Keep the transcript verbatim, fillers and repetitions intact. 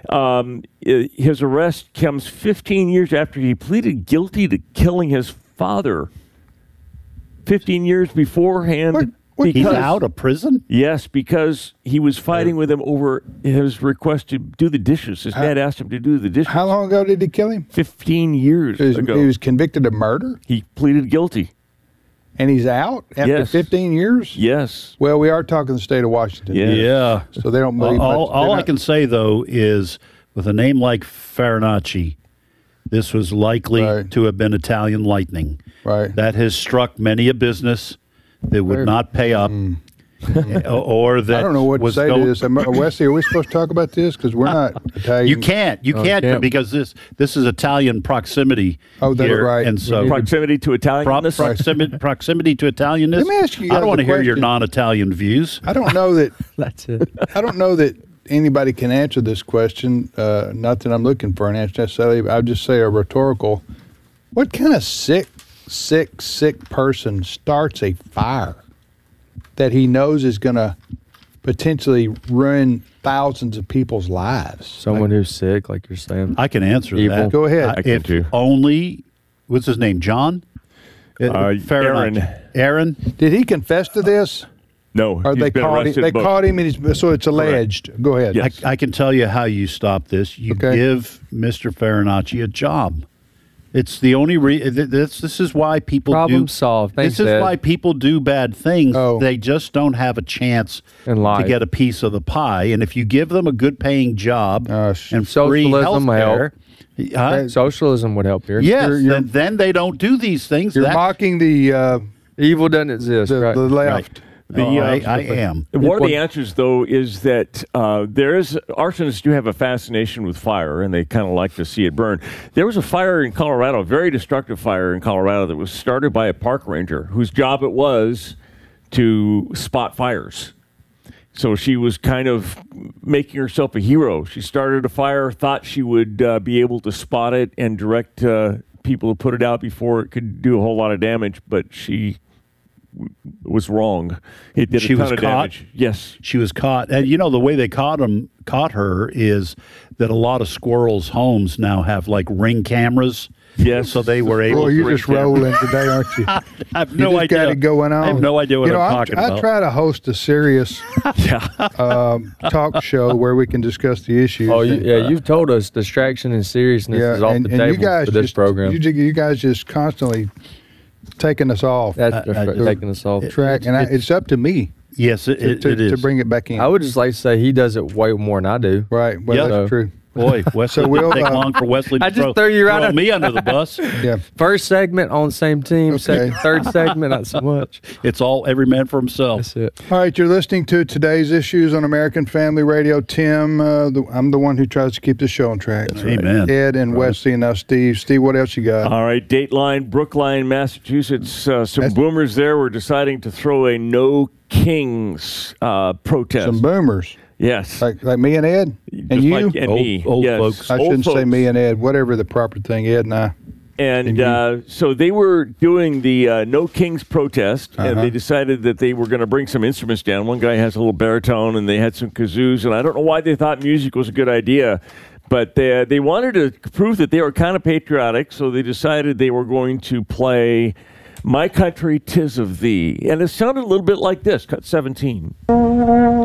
Um, his arrest comes fifteen years after he pleaded guilty to killing his father. fifteen years beforehand. What? What? He's out of prison? Yes, because he was fighting with him over his request to do the dishes. His dad asked him to do the dishes. How long ago did he kill him? fifteen years He was, ago. he was convicted of murder, He pleaded guilty. and he's out after Yes. fifteen years? Yes. Well, we are talking the state of Washington. Yeah. Yeah. So they don't believe all much. all They're I not- can say, though, is with a name like Farinacci, this was likely Right. to have been Italian lightning. Right. That has struck many a business that would Very- not pay up, or, or that I don't know what to was say going- to this. Am- Wesley, are we supposed to talk about this? Because we're not Italian. You can't. You Oh, can't can't. because this this is Italian proximity. Oh, that's here, right. And so Proximity to pro- Italianness. proximity, proximity to Italianness. Let me ask you I guys don't want a to hear your question. non-Italian views. I don't know that. That's it. I don't know that anybody can answer this question. Uh, not that I'm looking for an answer necessarily. I'll just say a rhetorical. What kind of sick, sick, sick person starts a fire that he knows is going to potentially ruin thousands of people's lives? Someone who's sick, like you're saying. I can answer Evil. that. Go ahead. I can if too. only, what's his name, John? Uh, Aaron. Aaron? Did he confess to this? No. Or he's they been caught him? arrested They both. caught him, and he's, so it's alleged. Go ahead. Yes. I, I can tell you how you stop this. You Okay. give Mister Farinacci a job. It's the only reason. This, this is why people Problem do. solved. Thanks, This is Dad. why people do bad things. Oh. They just don't have a chance In to life. get a piece of the pie. And if you give them a good paying job Uh, sh- and free Socialism health help. care, huh? Socialism would help here. yes, You're- you're- then, then they don't do these things. You're That- mocking the uh, Evil doesn't exist. the, right. the left. The, Oh, uh, I, I am. One of the answers, though, is that uh, there is arsonists do have a fascination with fire, and they kind of like to see it burn. There was a fire in Colorado, a very destructive fire in Colorado, that was started by a park ranger whose job it was to spot fires. So she was kind of making herself a hero. She started a fire, thought she would uh, be able to spot it and direct uh, people to put it out before it could do a whole lot of damage, but she was wrong. It did She a ton was of caught? damage. Yes. She was caught, and you know the way they caught him, caught her is that a lot of squirrels' homes now have like ring cameras. Yes. So they were able. Boy, to you're just rolling today, aren't you? I have You no just idea. got it going on. I have no idea what you know, I'm I- talking I, about. try to host a serious Yeah. um, talk show where we can discuss the issues. Oh, you, And, yeah, uh, you've told us distraction and seriousness yeah, is off and, the and table you guys for this just, program. You, ju- you guys just constantly taking us off That's I- I just just- taking us off. track, and I, it's up to me yes, it, to, it, to, it is. to bring it back in. I would just like to say he does it way more than I do. right. Well, Yeah. that's So- true. Boy, Wesley So we'll, didn't take uh, long for Wesley to I just throw, threw you right throw under- me under the bus. Yeah. First segment on the same team. Second, third segment, not so much. It's all every man for himself. That's it. All right, you're listening to today's issues on American Family Radio. Tim, uh, the, I'm the one who tries to keep the show on track. Amen. Ed and Wesley, and now Steve. Steve, what else you got? All right, Dateline, Brookline, Massachusetts. Uh, some That's- boomers there were deciding to throw a No Kings uh, protest. Some boomers yes. like like me and Ed Just and you. like- and Old- me. old yes. folks. I Old shouldn't say folks. me and Ed. Whatever the proper thing, Ed and I. And uh, so they were doing the uh, No Kings protest, and Uh-huh. they decided that they were going to bring some instruments down. One guy has a little baritone, and they had some kazoos, and I don't know why they thought music was a good idea, but they, they wanted to prove that they were kind of patriotic, so they decided they were going to play My Country, 'Tis of Thee. And it sounded a little bit like this, cut seventeen.